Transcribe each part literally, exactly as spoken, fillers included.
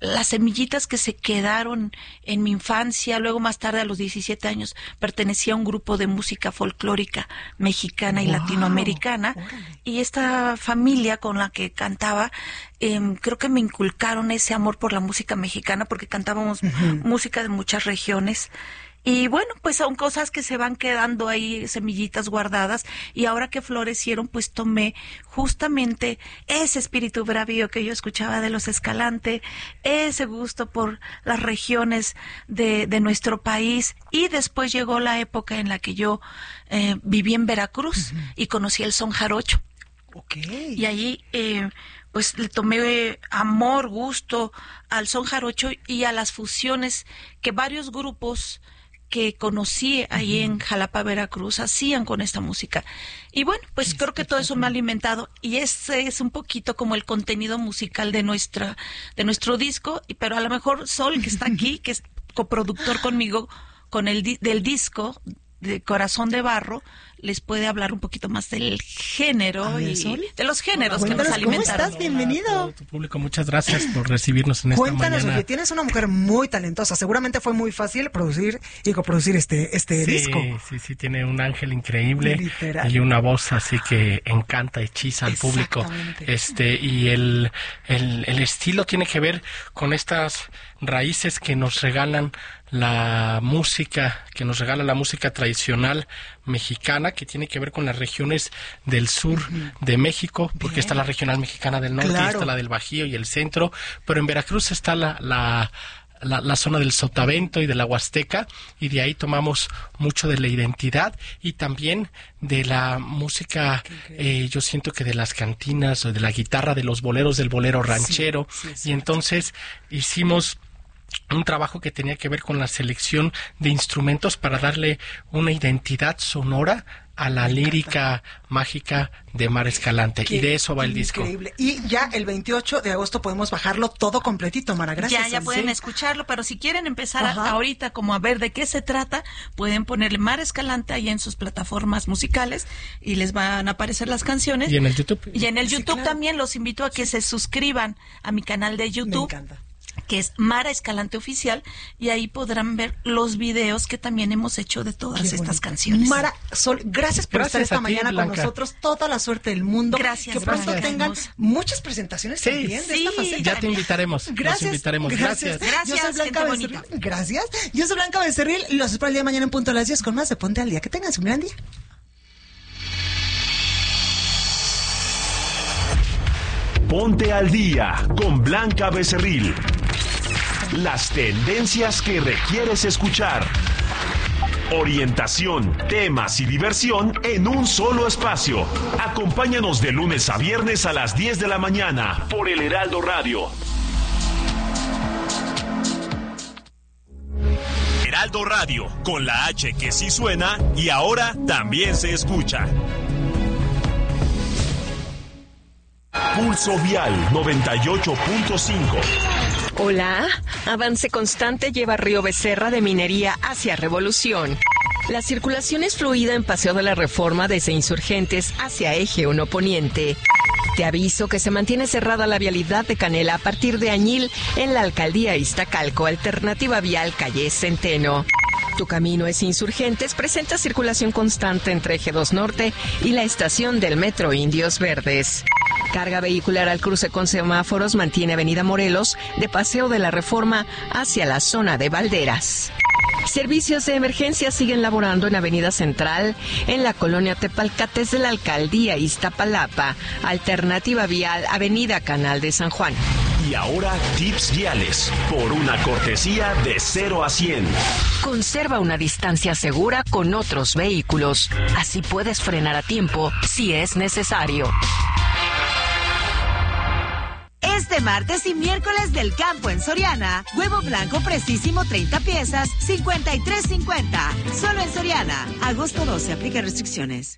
las semillitas que se quedaron en mi infancia. Luego más tarde, a los diecisiete años, pertenecía a un grupo de música folclórica mexicana y wow, latinoamericana. Órale. Y esta familia con la que cantaba, eh, creo que me inculcaron ese amor por la música mexicana, porque cantábamos uh-huh. música de muchas regiones. Y bueno, pues son cosas que se van quedando ahí, semillitas guardadas, y ahora que florecieron, pues tomé justamente ese espíritu bravío que yo escuchaba de los Escalante, ese gusto por las regiones de, de nuestro país, y después llegó la época en la que yo eh, viví en Veracruz uh-huh. y conocí el son jarocho. Okay. Y ahí eh, pues le tomé amor, gusto al son jarocho y a las fusiones que varios grupos que conocí ahí uh-huh. en Jalapa, Veracruz, hacían con esta música. Y bueno, pues sí, creo que todo eso me ha alimentado, y ese es un poquito como el contenido musical de nuestra, de nuestro disco, pero a lo mejor Sol, que está aquí, que es coproductor conmigo con el di- del disco de Corazón de Barro, les puede hablar un poquito más del género y Sol, de los géneros Hola, que nos alimentaron. ¿Cómo estás? Bienvenido. Hola a todo tu público, muchas gracias por recibirnos en esta Cuéntanos, mañana. Oye, tienes una mujer muy talentosa, seguramente fue muy fácil producir y coproducir este, este sí, disco. Sí, sí, tiene un ángel increíble. Literal. Y una voz así que encanta, hechiza al público. Este, y el, el, el estilo tiene que ver con estas raíces que nos regalan la música, que nos regala la música tradicional mexicana, que tiene que ver con las regiones del sur uh-huh. de México, porque Bien. Está la regional mexicana del norte, claro. y está la del Bajío y el centro, pero en Veracruz está la, la La, la zona del Sotavento y de la Huasteca, y de ahí tomamos mucho de la identidad y también de la música, eh, yo siento que de las cantinas o de la guitarra, de los boleros, del bolero ranchero, sí, sí, y entonces hicimos un trabajo que tenía que ver con la selección de instrumentos para darle una identidad sonora a la lírica mágica de Mara Escalante. Qué y de eso va el disco. Increíble. Y ya el veintiocho de agosto podemos bajarlo todo completito, Mara. Gracias. Ya, ya pueden sí. escucharlo, pero si quieren empezar a, ahorita como a ver de qué se trata, pueden ponerle Mara Escalante ahí en sus plataformas musicales y les van a aparecer las canciones. Y en el YouTube. Y en el sí, YouTube claro. también los invito a que se suscriban a mi canal de YouTube. Me encanta. Que es Mara Escalante Oficial, y ahí podrán ver los videos que también hemos hecho de todas Qué estas bonito. Canciones. Mara, Sol, gracias por gracias estar esta ti, mañana Blanca. Con nosotros, toda la suerte del mundo. Gracias. Que pronto gracias. tengan muchas presentaciones sí, también de sí, esta faceta. Ya te invitaremos. Gracias. Los invitaremos. Gracias. Gracias. Yo soy Blanca Becerril. Gracias. Yo soy Blanca Becerril. Los espero el día de mañana en punto a las diez con más de Ponte al Día. Que tengan un gran día. Ponte al Día con Blanca Becerril. Las tendencias que requieres escuchar. Orientación, temas y diversión en un solo espacio. Acompáñanos de lunes a viernes a las diez de la mañana por El Heraldo Radio. Heraldo Radio, con la H que sí suena y ahora también se escucha. Pulso Vial noventa y ocho punto cinco. Hola, avance constante lleva Río Becerra de Minería hacia Revolución. La circulación es fluida en Paseo de la Reforma desde Insurgentes hacia Eje uno Poniente. Te aviso que se mantiene cerrada la vialidad de Canela a partir de Añil en la Alcaldía Iztacalco, alternativa vial calle Centeno. Tu camino es Insurgentes, presenta circulación constante entre Eje dos Norte y la estación del Metro Indios Verdes. Carga vehicular al cruce con semáforos mantiene Avenida Morelos de Paseo de la Reforma hacia la zona de Valderas. Servicios de emergencia siguen laborando en Avenida Central, en la colonia Tepalcates de la Alcaldía Iztapalapa, alternativa vial Avenida Canal de San Juan. Y ahora tips viales, por una cortesía de cero a cien. Conserva una distancia segura con otros vehículos, así puedes frenar a tiempo si es necesario. Este martes y miércoles del campo en Soriana, huevo blanco precisísimo treinta piezas, cincuenta y tres cincuenta. Solo en Soriana. Agosto doce, aplica restricciones.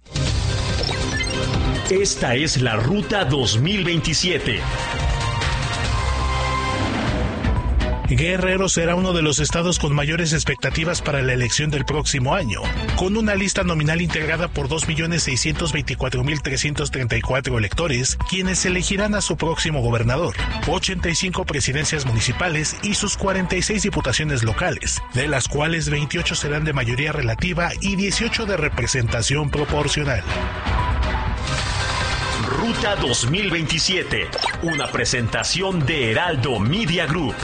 Esta es la Ruta dos mil veintisiete. Guerrero será uno de los estados con mayores expectativas para la elección del próximo año, con una lista nominal integrada por dos millones seiscientos veinticuatro mil trescientos treinta y cuatro electores, quienes elegirán a su próximo gobernador, ochenta y cinco presidencias municipales y sus cuarenta y seis diputaciones locales, de las cuales veintiocho serán de mayoría relativa y dieciocho de representación proporcional. Ruta dos mil veintisiete, una presentación de Heraldo Media Group.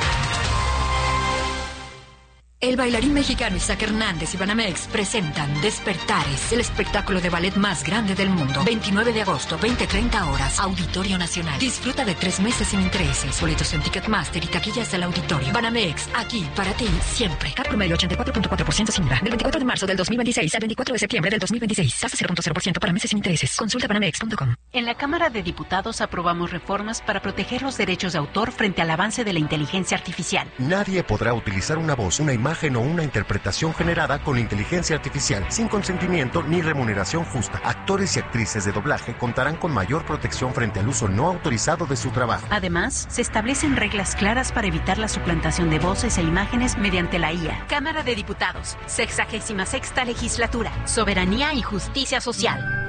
El bailarín mexicano Isaac Hernández y Banamex presentan Despertares, el espectáculo de ballet más grande del mundo. veintinueve de agosto, veinte treinta horas, Auditorio Nacional. Disfruta de tres meses sin intereses. Boletos en Ticketmaster y taquillas del auditorio. Banamex, aquí para ti siempre. Cap promedio ochenta y cuatro punto cuatro por ciento sin I V A. Del veinticuatro de marzo del dos mil veintiséis al veinticuatro de septiembre del dos mil veintiséis. Tasa cero punto cero por ciento para meses sin intereses. Consulta banamex punto com. En la Cámara de Diputados aprobamos reformas para proteger los derechos de autor frente al avance de la inteligencia artificial. Nadie podrá utilizar una voz, una imagen o una interpretación generada con inteligencia artificial sin consentimiento ni remuneración justa. Actores y actrices de doblaje contarán con mayor protección frente al uso no autorizado de su trabajo. Además, se establecen reglas claras para evitar la suplantación de voces e imágenes mediante la I A. Cámara de Diputados, sexagésima sexta legislatura, soberanía y justicia social.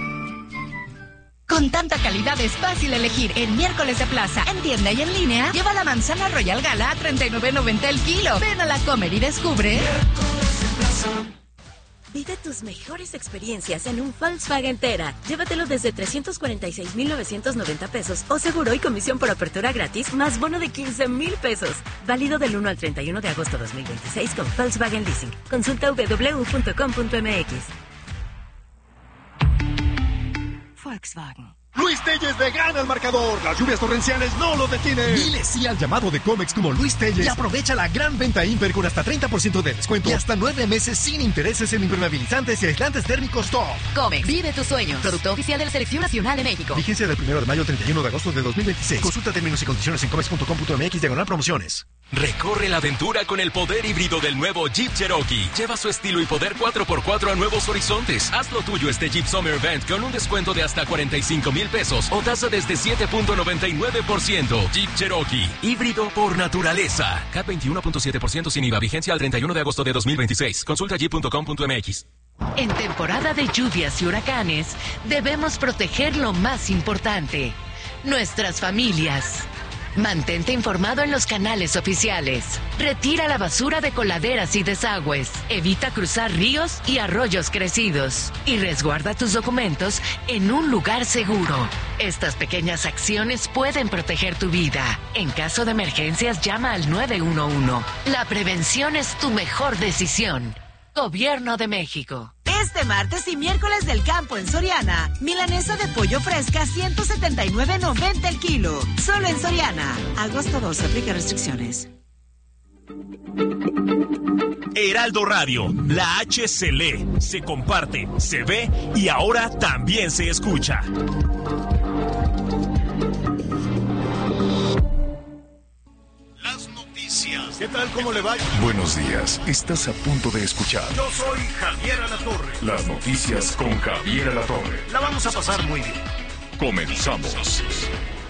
Con tanta calidad es fácil elegir en Miércoles de Plaza. En tienda y en línea, lleva la manzana Royal Gala a treinta y nueve noventa el kilo. Ven a la Comer y descubre. Vive tus mejores experiencias en un Volkswagen Tera. Llévatelo desde trescientos cuarenta y seis mil novecientos noventa pesos o seguro y comisión por apertura gratis más bono de quince mil pesos. Válido del uno al treinta y uno de agosto de dos mil veintiséis con Volkswagen Leasing. Consulta w w w punto com punto m x. Volkswagen. Luis Telles de gana el marcador. Las lluvias torrenciales no lo detienen. Dile sí al llamado de Comex como Luis Telles y aprovecha la gran venta Imper con hasta treinta por ciento de descuento y hasta nueve meses sin intereses en impermeabilizantes y aislantes térmicos top. Comex, vive tus sueños. Producto oficial de la Selección Nacional de México. Vigencia del primero de mayo al treinta y uno de agosto de dos mil veintiséis. Consulta términos y condiciones en comex punto com punto m x diagonal promociones. Recorre la aventura con el poder híbrido del nuevo Jeep Cherokee. Lleva su estilo y poder cuatro por cuatro a nuevos horizontes. Haz lo tuyo este Jeep Summer Event con un descuento de hasta cuarenta y cinco mil pesos o tasa desde siete punto noventa y nueve por ciento. Jeep Cherokee, híbrido por naturaleza. C A T veintiuno punto siete por ciento sin I V A. Vigencia al treinta y uno de agosto de dos mil veintiséis. Consulta jeep punto com punto m x. En temporada de lluvias y huracanes, debemos proteger lo más importante: nuestras familias. Mantente informado en los canales oficiales. Retira la basura de coladeras y desagües. Evita cruzar ríos y arroyos crecidos. Y resguarda tus documentos en un lugar seguro. Estas pequeñas acciones pueden proteger tu vida. En caso de emergencias, llama al nueve uno uno. La prevención es tu mejor decisión. Gobierno de México. Este martes y miércoles del campo en Soriana, milanesa de pollo fresca ciento setenta y nueve noventa el kilo. Solo en Soriana. Agosto doce, aplica restricciones. Heraldo Radio, la H se lee, se comparte, se ve y ahora también se escucha. Las noticias. ¿Qué tal? ¿Cómo le va? Buenos días. Estás a punto de escuchar. Yo soy Javier Alatorre. Las noticias con Javier Alatorre. La vamos a pasar muy bien. Comenzamos.